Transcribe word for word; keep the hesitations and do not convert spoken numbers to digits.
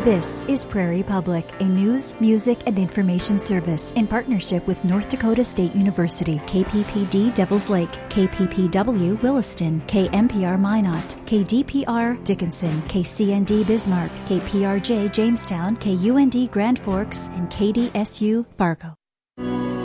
This is Prairie Public, a news, music, and information service in partnership with North Dakota State University, K P P D Devils Lake, K P P W Williston, K M P R Minot, K D P R Dickinson, K C N D Bismarck, K P R J Jamestown, K U N D Grand Forks, and K D S U Fargo.